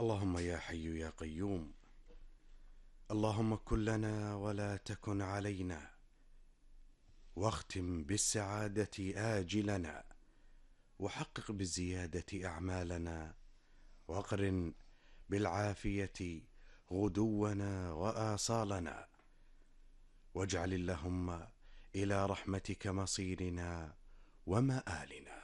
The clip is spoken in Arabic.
اللهم يا حي يا قيوم، اللهم كن لنا ولا تكن علينا، واختم بالسعادة آجلنا، وحقق بالزيادة أعمالنا، واقرن بالعافية غدونا وآصالنا، واجعل اللهم إلى رحمتك مصيرنا ومآلنا.